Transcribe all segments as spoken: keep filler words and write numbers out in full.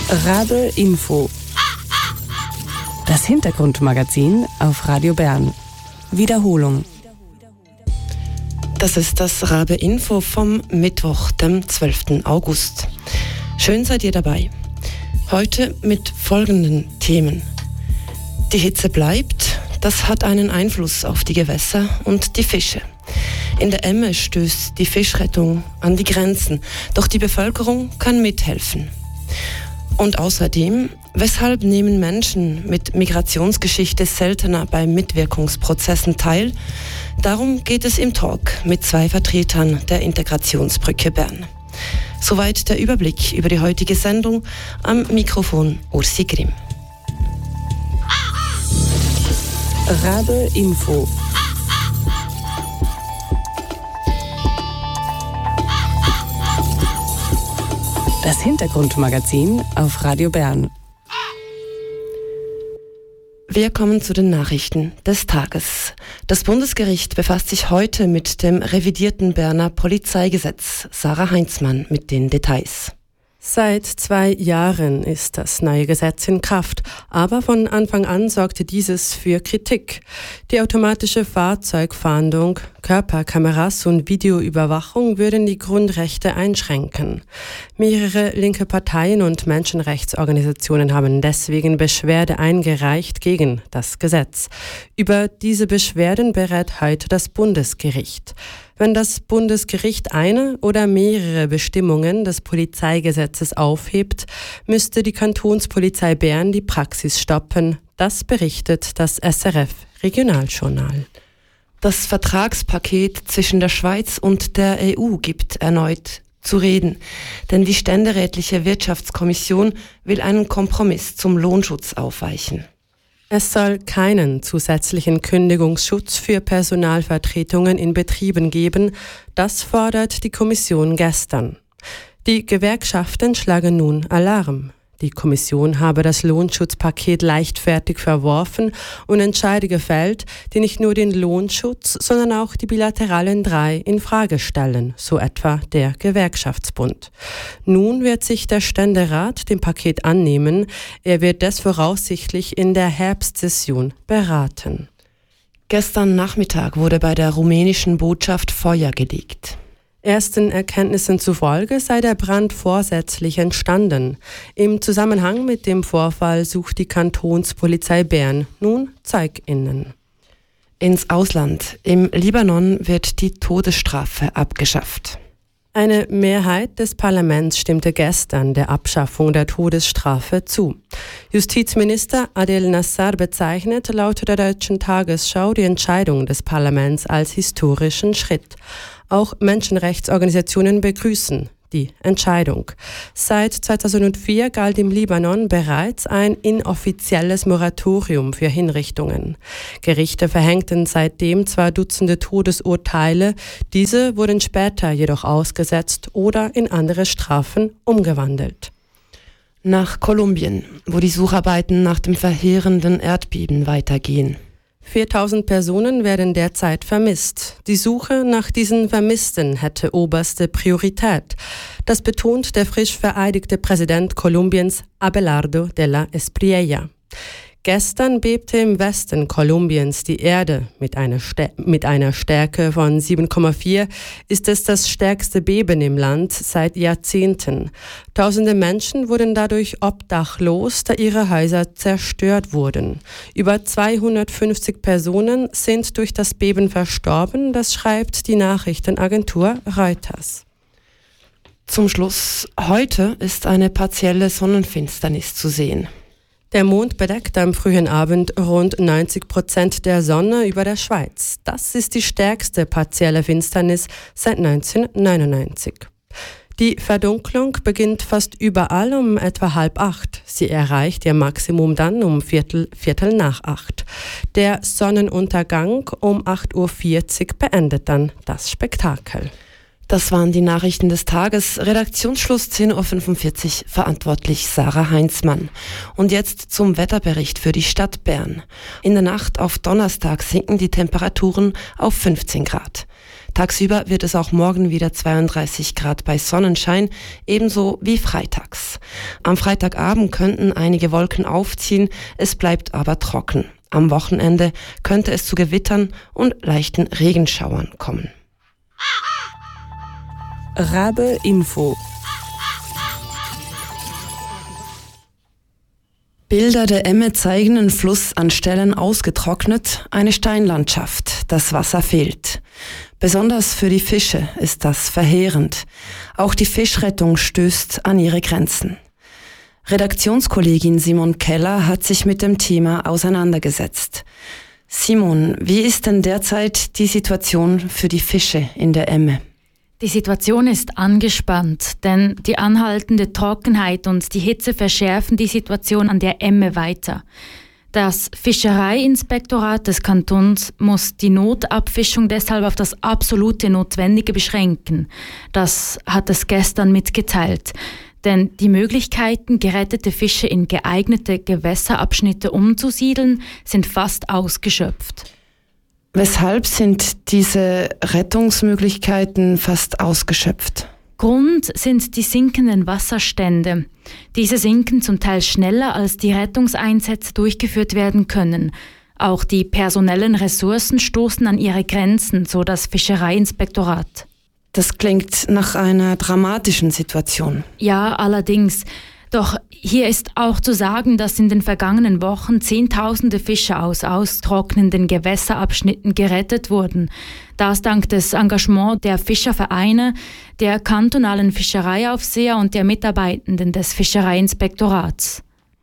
Rabe Info. Das Hintergrundmagazin auf Radio Bern. Wiederholung. Das ist das Rabe Info vom Mittwoch, dem zwölften August. Schön seid ihr dabei. Heute mit folgenden Themen. Die Hitze bleibt, das hat einen Einfluss auf die Gewässer und die Fische. In der Emme stößt die Fischrettung an die Grenzen, doch die Bevölkerung kann mithelfen. Und außerdem, weshalb nehmen Menschen mit Migrationsgeschichte seltener bei Mitwirkungsprozessen teil? Darum geht es im Talk mit zwei Vertretern der Integrationsbrücke Bern. Soweit der Überblick über die heutige Sendung. Am Mikrofon Ursi Grimm. Rabe Info. Das Hintergrundmagazin auf Radio Bern. Wir kommen zu den Nachrichten des Tages. Das Bundesgericht befasst sich heute mit dem revidierten Berner Polizeigesetz. Sarah Heinzmann mit den Details. Seit zwei Jahren ist das neue Gesetz in Kraft, aber von Anfang an sorgte dieses für Kritik. Die automatische Fahrzeugfahndung, Körperkameras und Videoüberwachung würden die Grundrechte einschränken. Mehrere linke Parteien und Menschenrechtsorganisationen haben deswegen Beschwerde eingereicht gegen das Gesetz. Über diese Beschwerden berät heute das Bundesgericht. Wenn das Bundesgericht eine oder mehrere Bestimmungen des Polizeigesetzes aufhebt, müsste die Kantonspolizei Bern die Praxis stoppen. Das berichtet das S R F Regionaljournal. Das Vertragspaket zwischen der Schweiz und der E U gibt erneut zu reden, denn die ständerätliche Wirtschaftskommission will einen Kompromiss zum Lohnschutz aufweichen. Es soll keinen zusätzlichen Kündigungsschutz für Personalvertretungen in Betrieben geben. Das fordert die Kommission gestern. Die Gewerkschaften schlagen nun Alarm. Die Kommission habe das Lohnschutzpaket leichtfertig verworfen und Entscheide gefällt, die nicht nur den Lohnschutz, sondern auch die bilateralen drei in Frage stellen, so etwa der Gewerkschaftsbund. Nun wird sich der Ständerat dem Paket annehmen. Er wird das voraussichtlich in der Herbstsession beraten. Gestern Nachmittag wurde bei der rumänischen Botschaft Feuer gelegt. Ersten Erkenntnissen zufolge sei der Brand vorsätzlich entstanden. Im Zusammenhang mit dem Vorfall sucht die Kantonspolizei Bern nun ZeugInnen. Ins Ausland. Im Libanon wird die Todesstrafe abgeschafft. Eine Mehrheit des Parlaments stimmte gestern der Abschaffung der Todesstrafe zu. Justizminister Adel Nassar bezeichnet laut der Deutschen Tagesschau die Entscheidung des Parlaments als historischen Schritt. Auch Menschenrechtsorganisationen begrüßen die Entscheidung. Seit zweitausendvier galt im Libanon bereits ein inoffizielles Moratorium für Hinrichtungen. Gerichte verhängten seitdem zwar Dutzende Todesurteile, diese wurden später jedoch ausgesetzt oder in andere Strafen umgewandelt. Nach Kolumbien, wo die Sucharbeiten nach dem verheerenden Erdbeben weitergehen. viertausend Personen werden derzeit vermisst. Die Suche nach diesen Vermissten hätte oberste Priorität. Das betont der frisch vereidigte Präsident Kolumbiens Abelardo de la Espriella. Gestern bebte im Westen Kolumbiens die Erde. Mit einer, Stä- mit einer Stärke von sieben Komma vier ist es das stärkste Beben im Land seit Jahrzehnten. Tausende Menschen wurden dadurch obdachlos, da ihre Häuser zerstört wurden. Über zweihundertfünfzig Personen sind durch das Beben verstorben, das schreibt die Nachrichtenagentur Reuters. Zum Schluss, heute ist eine partielle Sonnenfinsternis zu sehen. Der Mond bedeckt am frühen Abend rund neunzig Prozent der Sonne über der Schweiz. Das ist die stärkste partielle Finsternis seit neunzehnhundertneunundneunzig. Die Verdunklung beginnt fast überall um etwa halb acht. Sie erreicht ihr Maximum dann um Viertel, Viertel nach acht. Der Sonnenuntergang um acht Uhr vierzig beendet dann das Spektakel. Das waren die Nachrichten des Tages. Redaktionsschluss zehn Uhr fünfundvierzig, verantwortlich Sarah Heinzmann. Und jetzt zum Wetterbericht für die Stadt Bern. In der Nacht auf Donnerstag sinken die Temperaturen auf fünfzehn Grad. Tagsüber wird es auch morgen wieder zweiunddreißig Grad bei Sonnenschein, ebenso wie freitags. Am Freitagabend könnten einige Wolken aufziehen, es bleibt aber trocken. Am Wochenende könnte es zu Gewittern und leichten Regenschauern kommen. Rabe Info. Bilder der Emme zeigen einen Fluss an Stellen ausgetrocknet, eine Steinlandschaft, das Wasser fehlt. Besonders für die Fische ist das verheerend. Auch die Fischrettung stößt an ihre Grenzen. Redaktionskollegin Simon Keller hat sich mit dem Thema auseinandergesetzt. Simon, wie ist denn derzeit die Situation für die Fische in der Emme? Die Situation ist angespannt, denn die anhaltende Trockenheit und die Hitze verschärfen die Situation an der Emme weiter. Das Fischereiinspektorat des Kantons muss die Notabfischung deshalb auf das absolute Notwendige beschränken. Das hat es gestern mitgeteilt. Denn die Möglichkeiten, gerettete Fische in geeignete Gewässerabschnitte umzusiedeln, sind fast ausgeschöpft. Weshalb sind diese Rettungsmöglichkeiten fast ausgeschöpft? Grund sind die sinkenden Wasserstände. Diese sinken zum Teil schneller, als die Rettungseinsätze durchgeführt werden können. Auch die personellen Ressourcen stoßen an ihre Grenzen, so das Fischereiinspektorat. Das klingt nach einer dramatischen Situation. Ja, allerdings. Doch hier ist auch zu sagen, dass in den vergangenen Wochen Zehntausende Fische aus austrocknenden Gewässerabschnitten gerettet wurden. Das dank des Engagements der Fischervereine, der kantonalen Fischereiaufseher und der Mitarbeitenden des Fischereiinspektorats.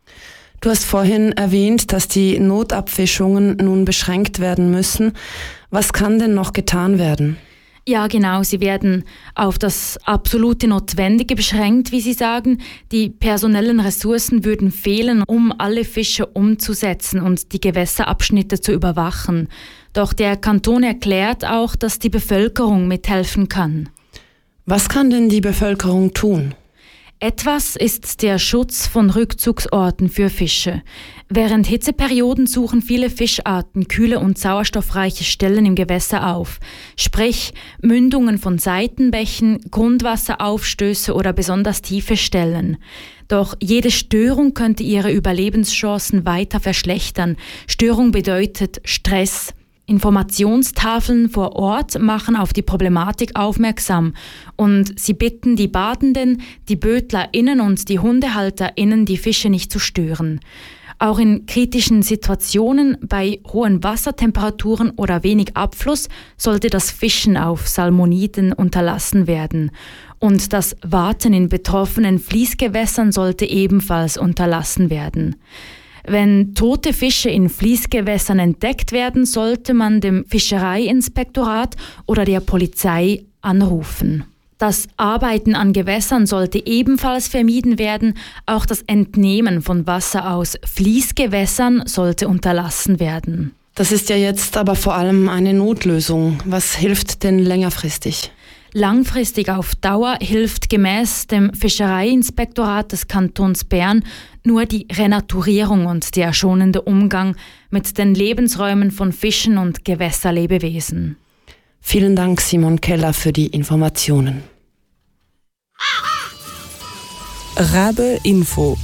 Du hast vorhin erwähnt, dass die Notabfischungen nun beschränkt werden müssen. Was kann denn noch getan werden? Ja, genau. Sie werden auf das absolute Notwendige beschränkt, wie Sie sagen. Die personellen Ressourcen würden fehlen, um alle Fische umzusetzen und die Gewässerabschnitte zu überwachen. Doch der Kanton erklärt auch, dass die Bevölkerung mithelfen kann. Was kann denn die Bevölkerung tun? Etwas ist der Schutz von Rückzugsorten für Fische. Während Hitzeperioden suchen viele Fischarten kühle und sauerstoffreiche Stellen im Gewässer auf, sprich Mündungen von Seitenbächen, Grundwasseraufstöße oder besonders tiefe Stellen. Doch jede Störung könnte ihre Überlebenschancen weiter verschlechtern. Störung bedeutet Stress. Informationstafeln vor Ort machen auf die Problematik aufmerksam und sie bitten die Badenden, die BötlerInnen und die HundehalterInnen, die Fische nicht zu stören. Auch in kritischen Situationen bei hohen Wassertemperaturen oder wenig Abfluss sollte das Fischen auf Salmoniden unterlassen werden. Und das Warten in betroffenen Fließgewässern sollte ebenfalls unterlassen werden. Wenn tote Fische in Fließgewässern entdeckt werden, sollte man dem Fischereiinspektorat oder der Polizei anrufen. Das Arbeiten an Gewässern sollte ebenfalls vermieden werden. Auch das Entnehmen von Wasser aus Fließgewässern sollte unterlassen werden. Das ist ja jetzt aber vor allem eine Notlösung. Was hilft denn längerfristig? Langfristig auf Dauer hilft gemäß dem Fischereiinspektorat des Kantons Bern nur die Renaturierung und der schonende Umgang mit den Lebensräumen von Fischen und Gewässerlebewesen. Vielen Dank, Simon Keller, für die Informationen. Rabe Info.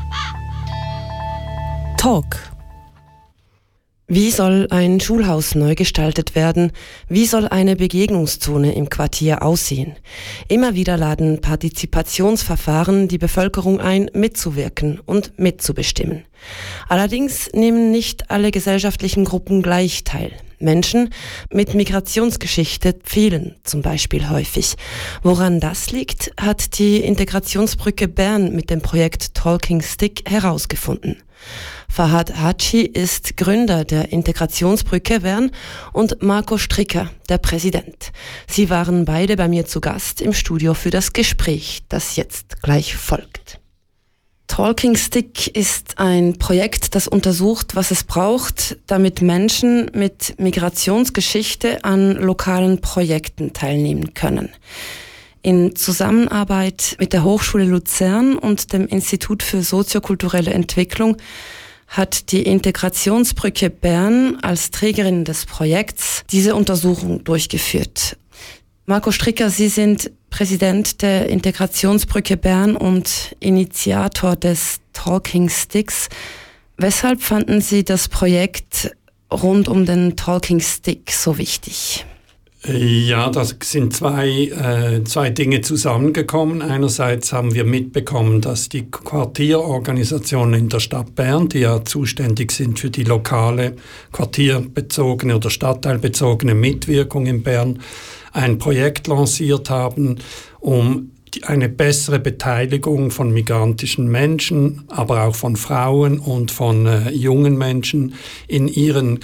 Talk. Wie soll ein Schulhaus neu gestaltet werden? Wie soll eine Begegnungszone im Quartier aussehen? Immer wieder laden Partizipationsverfahren die Bevölkerung ein, mitzuwirken und mitzubestimmen. Allerdings nehmen nicht alle gesellschaftlichen Gruppen gleich teil. Menschen mit Migrationsgeschichte fehlen zum Beispiel häufig. Woran das liegt, hat die Integrationsbrücke Bern mit dem Projekt Talking Stick herausgefunden. Fahad Hatschi ist Gründer der Integrationsbrücke Bern und Marco Stricker, der Präsident. Sie waren beide bei mir zu Gast im Studio für das Gespräch, das jetzt gleich folgt. Talking Stick ist ein Projekt, das untersucht, was es braucht, damit Menschen mit Migrationsgeschichte an lokalen Projekten teilnehmen können. In Zusammenarbeit mit der Hochschule Luzern und dem Institut für soziokulturelle Entwicklung hat die Integrationsbrücke Bern als Trägerin des Projekts diese Untersuchung durchgeführt. Marco Stricker, Sie sind Präsident der Integrationsbrücke Bern und Initiator des Talking Sticks. Weshalb fanden Sie das Projekt rund um den Talking Stick so wichtig? Ja, da sind zwei, äh, zwei Dinge zusammengekommen. Einerseits haben wir mitbekommen, dass die Quartierorganisationen in der Stadt Bern, die ja zuständig sind für die lokale quartierbezogene oder stadtteilbezogene Mitwirkung in Bern, ein Projekt lanciert haben, um eine bessere Beteiligung von migrantischen Menschen, aber auch von Frauen und von äh, jungen Menschen in ihren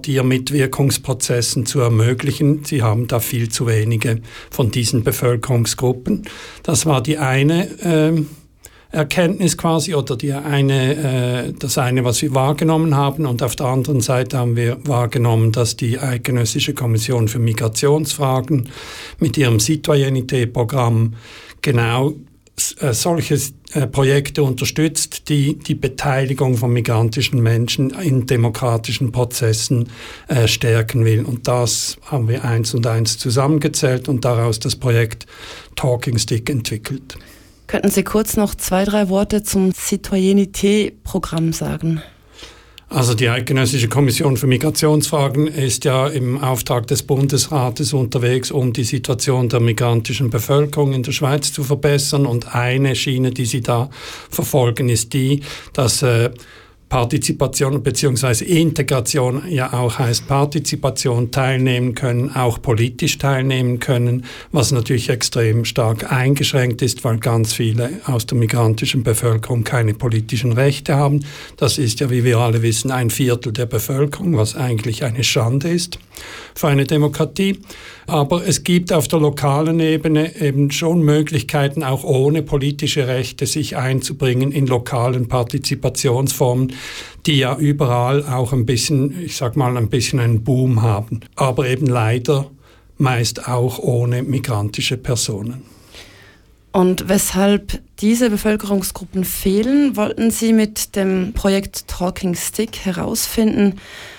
Quartiermitwirkungsprozessen zu ermöglichen. Sie haben da viel zu wenige von diesen Bevölkerungsgruppen. Das war die eine äh, Erkenntnis quasi oder die eine, äh, das eine, was wir wahrgenommen haben. Und auf der anderen Seite haben wir wahrgenommen, dass die Eidgenössische Kommission für Migrationsfragen mit ihrem Citoyenneté-Programm genau äh, solche äh, Projekte unterstützt, die die Beteiligung von migrantischen Menschen in demokratischen Prozessen äh, stärken will. Und das haben wir eins und eins zusammengezählt und daraus das Projekt Talking Stick entwickelt. Könnten Sie kurz noch zwei, drei Worte zum Citoyenneté-Programm sagen? Also die Eidgenössische Kommission für Migrationsfragen ist ja im Auftrag des Bundesrates unterwegs, um die Situation der migrantischen Bevölkerung in der Schweiz zu verbessern. Und eine Schiene, die sie da verfolgen, ist die, dass äh, Partizipation bzw. Integration ja auch heißt Partizipation, teilnehmen können, auch politisch teilnehmen können, was natürlich extrem stark eingeschränkt ist, weil ganz viele aus der migrantischen Bevölkerung keine politischen Rechte haben. Das ist ja, wie wir alle wissen, ein Viertel der Bevölkerung, was eigentlich eine Schande ist für eine Demokratie. Aber es gibt auf der lokalen Ebene eben schon Möglichkeiten, auch ohne politische Rechte sich einzubringen in lokalen Partizipationsformen, die ja überall auch ein bisschen, ich sag mal, ein bisschen einen Boom haben. Aber eben leider meist auch ohne migrantische Personen. Und weshalb diese Bevölkerungsgruppen fehlen, wollten Sie mit dem Projekt Talking Stick herausfinden.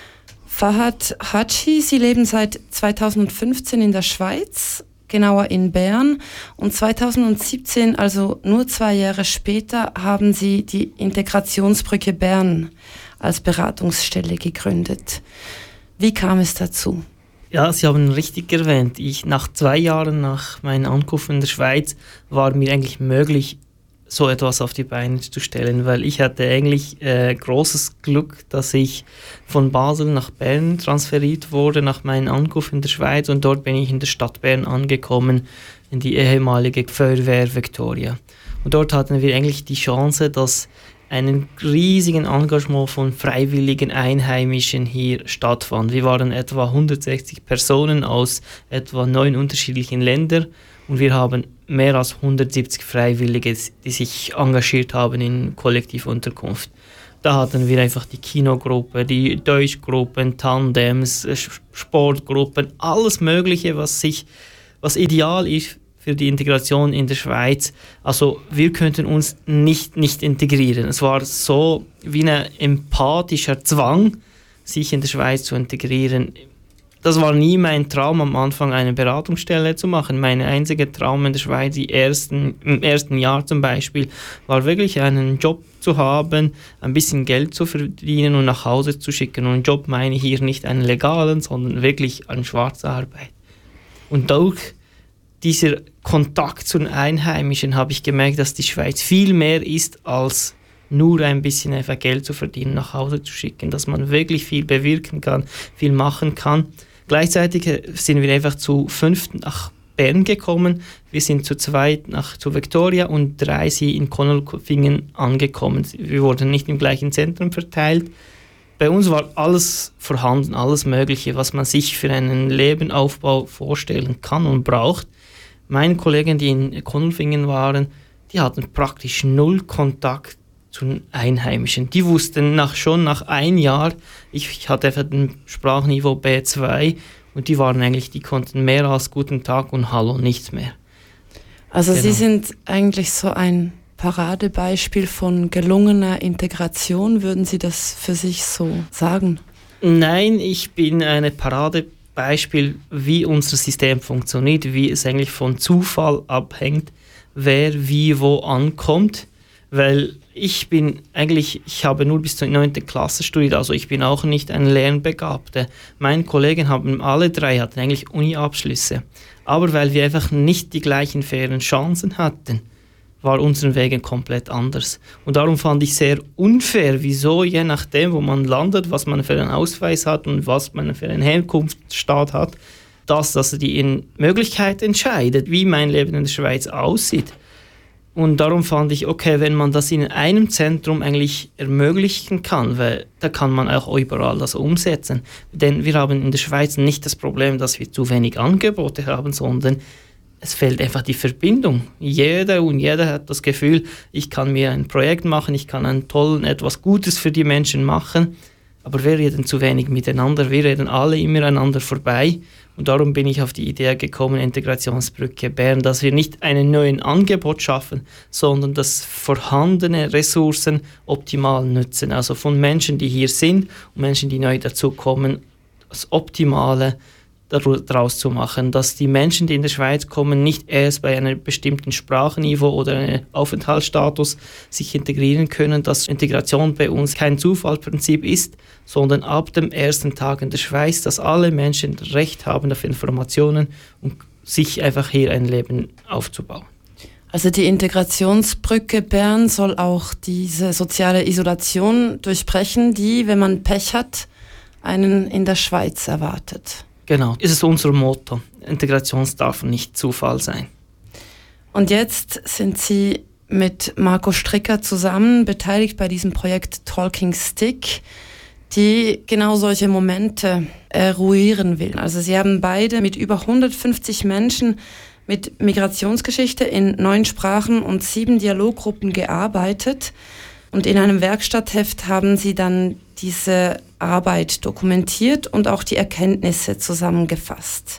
Fahad Haji, Sie leben seit zweitausendfünfzehn in der Schweiz, genauer in Bern. Und zweitausendsiebzehn, also nur zwei Jahre später, haben Sie die Integrationsbrücke Bern als Beratungsstelle gegründet. Wie kam es dazu? Ja, Sie haben richtig erwähnt. Ich, nach zwei Jahren nach meiner Ankunft in der Schweiz war mir eigentlich möglich, so etwas auf die Beine zu stellen, weil ich hatte eigentlich äh, großes Glück, dass ich von Basel nach Bern transferiert wurde nach meinem Ankunft in der Schweiz und dort bin ich in der Stadt Bern angekommen, in die ehemalige Feuerwehr Victoria. Und dort hatten wir eigentlich die Chance, dass ein riesigen Engagement von freiwilligen Einheimischen hier stattfand. Wir waren etwa hundertsechzig Personen aus etwa neun unterschiedlichen Ländern und wir haben mehr als hundertsiebzig Freiwillige, die sich engagiert haben in Kollektivunterkunft. Da hatten wir einfach die Kinogruppe, die Deutschgruppen, Tandems, Sportgruppen, alles Mögliche, was, sich, was ideal ist für die Integration in der Schweiz. Also wir könnten uns nicht, nicht integrieren. Es war so wie ein empathischer Zwang, sich in der Schweiz zu integrieren. Das war nie mein Traum, am Anfang eine Beratungsstelle zu machen. Mein einziger Traum in der Schweiz die ersten, im ersten Jahr zum Beispiel war wirklich einen Job zu haben, ein bisschen Geld zu verdienen und nach Hause zu schicken. Und Job meine ich hier nicht einen legalen, sondern wirklich eine schwarze Arbeit. Und durch dieser Kontakt zu den Einheimischen habe ich gemerkt, dass die Schweiz viel mehr ist als nur ein bisschen einfach Geld zu verdienen, nach Hause zu schicken, dass man wirklich viel bewirken kann, viel machen kann. Gleichzeitig sind wir einfach zu fünft nach Bern gekommen. Wir sind zu zweit nach zu Victoria und drei sind in Konolfingen angekommen. Wir wurden nicht im gleichen Zentrum verteilt. Bei uns war alles vorhanden, alles Mögliche, was man sich für einen Lebensaufbau vorstellen kann und braucht. Meine Kollegen, die in Konolfingen waren, die hatten praktisch null Kontakt zu den Einheimischen. Die wussten nach, schon nach ein Jahr, ich, ich hatte ein Sprachniveau B zwei und die waren eigentlich, die konnten mehr als guten Tag und Hallo, nichts mehr. Also genau. Sie sind eigentlich so ein Paradebeispiel von gelungener Integration, würden Sie das für sich so sagen? Nein, ich bin eine Parade Beispiel, wie unser System funktioniert, wie es eigentlich von Zufall abhängt, wer wie wo ankommt, weil ich bin eigentlich, ich habe nur bis zur neunten Klasse studiert, also ich bin auch nicht ein Lernbegabter. Meine Kollegen haben alle drei hatten eigentlich Uni-Abschlüsse, aber weil wir einfach nicht die gleichen fairen Chancen hatten, war unsere Wege komplett anders. Und darum fand ich sehr unfair, wieso je nachdem, wo man landet, was man für einen Ausweis hat und was man für einen Herkunftsstaat hat, dass, dass die in Möglichkeit entscheidet, wie mein Leben in der Schweiz aussieht. Und darum fand ich, okay, wenn man das in einem Zentrum eigentlich ermöglichen kann, weil da kann man auch überall das umsetzen. Denn wir haben in der Schweiz nicht das Problem, dass wir zu wenig Angebote haben, sondern es fehlt einfach die Verbindung. Jeder und jeder hat das Gefühl, ich kann mir ein Projekt machen, ich kann ein tolles, etwas Gutes für die Menschen machen, aber wir reden zu wenig miteinander, wir reden alle immer aneinander vorbei. Und darum bin ich auf die Idee gekommen, Integrationsbrücke Bern, dass wir nicht einen neuen Angebot schaffen, sondern dass vorhandene Ressourcen optimal nutzen. Also von Menschen, die hier sind und Menschen, die neu dazukommen, das Optimale daraus zu machen, dass die Menschen, die in der Schweiz kommen, nicht erst bei einem bestimmten Sprachniveau oder einem Aufenthaltsstatus sich integrieren können, dass Integration bei uns kein Zufallsprinzip ist, sondern ab dem ersten Tag in der Schweiz, dass alle Menschen Recht haben auf Informationen und sich einfach hier ein Leben aufzubauen. Also die Integrationsbrücke Bern soll auch diese soziale Isolation durchbrechen, die, wenn man Pech hat, einen in der Schweiz erwartet. Genau, das ist unser Motto. Integration darf nicht Zufall sein. Und jetzt sind Sie mit Marco Stricker zusammen beteiligt bei diesem Projekt Talking Stick, die genau solche Momente eruieren will. Also Sie haben beide mit über hundertfünfzig Menschen mit Migrationsgeschichte in neun Sprachen und sieben Dialoggruppen gearbeitet. Und in einem Werkstattheft haben Sie dann diese Arbeit dokumentiert und auch die Erkenntnisse zusammengefasst.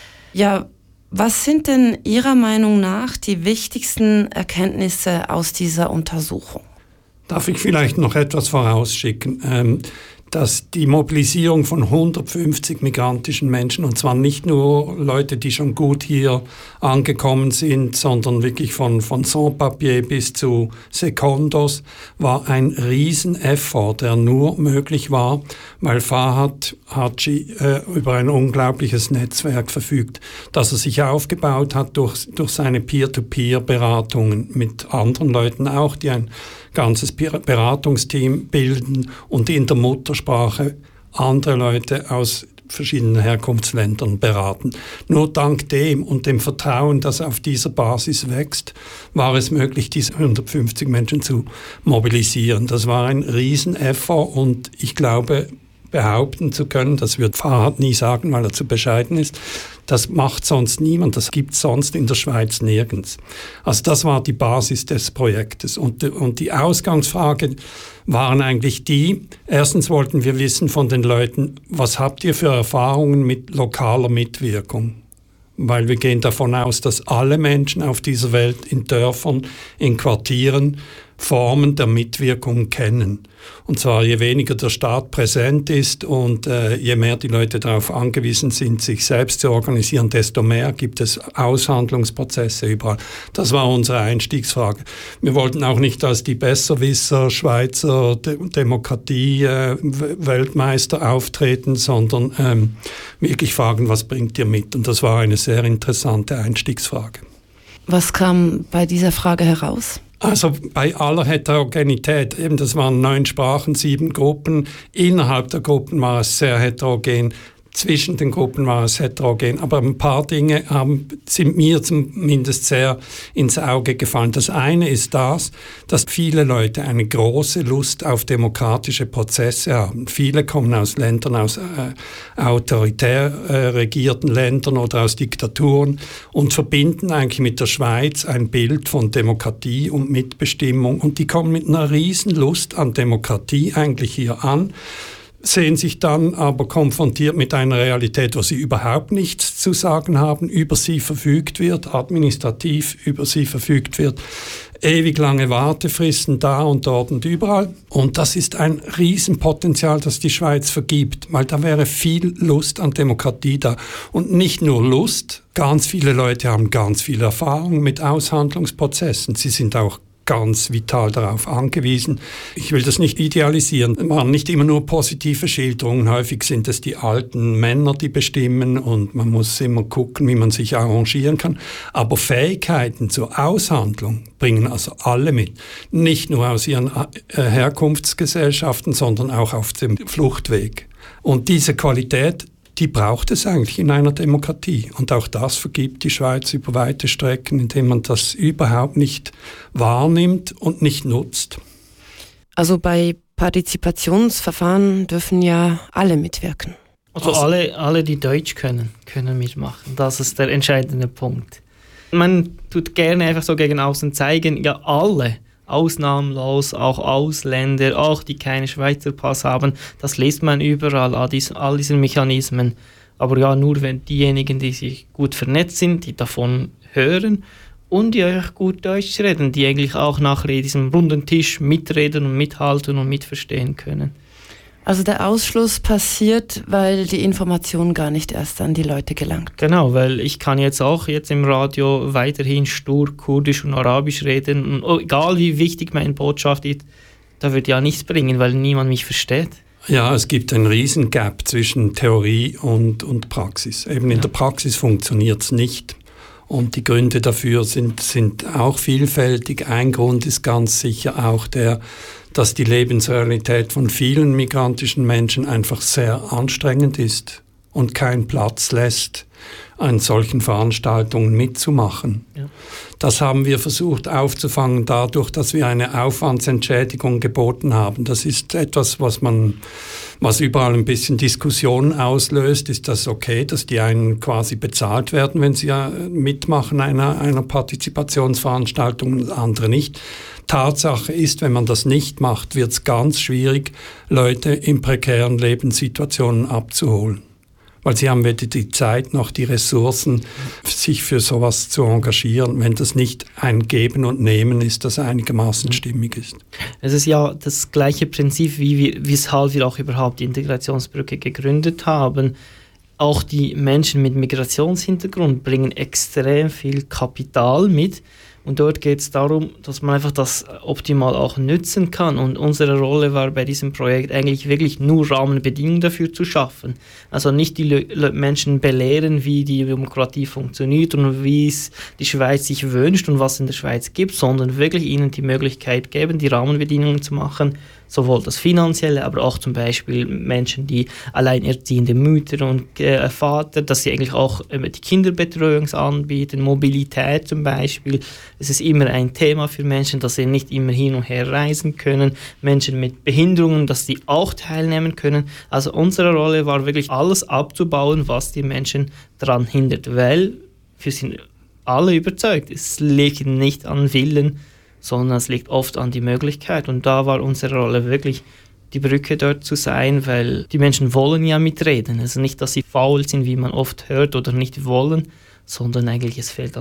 Ja, was sind denn Ihrer Meinung nach die wichtigsten Erkenntnisse aus dieser Untersuchung? Darf ich vielleicht noch etwas vorausschicken? Ähm, dass die Mobilisierung von hundertfünfzig migrantischen Menschen, und zwar nicht nur Leute, die schon gut hier angekommen sind, sondern wirklich von, von Sans-Papier bis zu Secondos, war ein Riesen-Effort, der nur möglich war, weil Fahad Haji äh, über ein unglaubliches Netzwerk verfügt, das er sich aufgebaut hat durch, durch seine Peer-to-Peer-Beratungen mit anderen Leuten auch, die ein ganzes Beratungsteam bilden und in der Muttersprache andere Leute aus verschiedenen Herkunftsländern beraten. Nur dank dem und dem Vertrauen, das auf dieser Basis wächst, war es möglich, diese hundertfünfzig Menschen zu mobilisieren. Das war ein Riesen-Effort und ich glaube, behaupten zu können, das wird Fahad nie sagen, weil er zu bescheiden ist, das macht sonst niemand, das gibt es sonst in der Schweiz nirgends. Also das war die Basis des Projektes. Und, und die Ausgangsfrage waren eigentlich die, erstens wollten wir wissen von den Leuten, was habt ihr für Erfahrungen mit lokaler Mitwirkung? Weil wir gehen davon aus, dass alle Menschen auf dieser Welt in Dörfern, in Quartieren Formen der Mitwirkung kennen. Und zwar je weniger der Staat präsent ist und äh, je mehr die Leute darauf angewiesen sind, sich selbst zu organisieren, desto mehr gibt es Aushandlungsprozesse überall. Das war unsere Einstiegsfrage. Wir wollten auch nicht als die Besserwisser, Schweizer De- Demokratie-Weltmeister äh, auftreten, sondern ähm, wirklich fragen, was bringt ihr mit? Und das war eine sehr interessante Einstiegsfrage. Was kam bei dieser Frage heraus? Also bei aller Heterogenität, eben das waren neun Sprachen, sieben Gruppen, innerhalb der Gruppen war es sehr heterogen, zwischen den Gruppen war es heterogen, aber ein paar Dinge haben, sind mir zumindest sehr ins Auge gefallen. Das eine ist das, dass viele Leute eine große Lust auf demokratische Prozesse haben. Viele kommen aus Ländern, aus äh, autoritär äh, regierten Ländern oder aus Diktaturen und verbinden eigentlich mit der Schweiz ein Bild von Demokratie und Mitbestimmung. Und die kommen mit einer riesen Lust an Demokratie eigentlich hier an, sehen sich dann aber konfrontiert mit einer Realität, wo sie überhaupt nichts zu sagen haben, über sie verfügt wird, administrativ über sie verfügt wird, ewig lange Wartefristen da und dort und überall. Und das ist ein Riesenpotenzial, das die Schweiz vergibt, weil da wäre viel Lust an Demokratie da. Und nicht nur Lust, ganz viele Leute haben ganz viel Erfahrung mit Aushandlungsprozessen. Sie sind auch ganz vital darauf angewiesen. Ich will das nicht idealisieren. Es waren nicht immer nur positive Schilderungen. Häufig sind es die alten Männer, die bestimmen und man muss immer gucken, wie man sich arrangieren kann. Aber Fähigkeiten zur Aushandlung bringen also alle mit. Nicht nur aus ihren Herkunftsgesellschaften, sondern auch auf dem Fluchtweg. Und diese Qualität, die braucht es eigentlich in einer Demokratie. Und auch das vergibt die Schweiz über weite Strecken, indem man das überhaupt nicht wahrnimmt und nicht nutzt. Also bei Partizipationsverfahren dürfen ja alle mitwirken. Also alle, alle, die Deutsch können, können mitmachen. Das ist der entscheidende Punkt. Man tut gerne einfach so gegen außen zeigen, ja alle, ausnahmslos, auch Ausländer, auch die keine Schweizer Pass haben, das liest man überall, all diese, all diese Mechanismen. Aber ja, nur wenn diejenigen, die sich gut vernetzt sind, die davon hören und die auch gut Deutsch reden, die eigentlich auch nach diesem runden Tisch mitreden und mithalten und mitverstehen können. Also der Ausschluss passiert, weil die Information gar nicht erst an die Leute gelangt. Genau, weil ich kann jetzt auch jetzt im Radio weiterhin stur Kurdisch und Arabisch reden. Und egal wie wichtig meine Botschaft ist, da wird ja nichts bringen, weil niemand mich versteht. Ja, es gibt einen riesen Gap zwischen Theorie und, und Praxis. Eben in ja. der Praxis funktioniert es nicht. Und die Gründe dafür sind, sind auch vielfältig. Ein Grund ist ganz sicher auch der, dass die Lebensrealität von vielen migrantischen Menschen einfach sehr anstrengend ist und keinen Platz lässt, an solchen Veranstaltungen mitzumachen. Ja. Das haben wir versucht aufzufangen dadurch, dass wir eine Aufwandsentschädigung geboten haben. Das ist etwas, was man, was überall ein bisschen Diskussion auslöst. Ist das okay, dass die einen quasi bezahlt werden, wenn sie mitmachen einer, einer Partizipationsveranstaltung und andere nicht? Tatsache ist, wenn man das nicht macht, wird es ganz schwierig, Leute in prekären Lebenssituationen abzuholen. Weil sie haben weder die Zeit noch die Ressourcen, sich für sowas zu engagieren, wenn das nicht ein Geben und Nehmen ist, das einigermaßen stimmig ist. Es ist ja das gleiche Prinzip, wie wir, weshalb wir auch überhaupt die Integrationsbrücke gegründet haben. Auch die Menschen mit Migrationshintergrund bringen extrem viel Kapital mit. Und dort geht es darum, dass man einfach das optimal auch nutzen kann. Und unsere Rolle war bei diesem Projekt eigentlich wirklich nur Rahmenbedingungen dafür zu schaffen. Also nicht die Le- Menschen belehren, wie die Demokratie funktioniert und wie es die Schweiz sich wünscht und was es in der Schweiz gibt, sondern wirklich ihnen die Möglichkeit geben, die Rahmenbedingungen zu machen, sowohl das Finanzielle, aber auch zum Beispiel Menschen, die alleinerziehende Mütter und äh, Vater, dass sie eigentlich auch äh, die Kinderbetreuung anbieten, Mobilität zum Beispiel. Es ist immer ein Thema für Menschen, dass sie nicht immer hin und her reisen können. Menschen mit Behinderungen, dass sie auch teilnehmen können. Also unsere Rolle war wirklich alles abzubauen, was die Menschen daran hindert, weil wir sind alle überzeugt, es liegt nicht an Willen, sondern es liegt oft an die Möglichkeit. Und da war unsere Rolle wirklich, die Brücke dort zu sein, weil die Menschen wollen ja mitreden. Also nicht, dass sie faul sind, wie man oft hört, oder nicht wollen, sondern eigentlich es fehlt an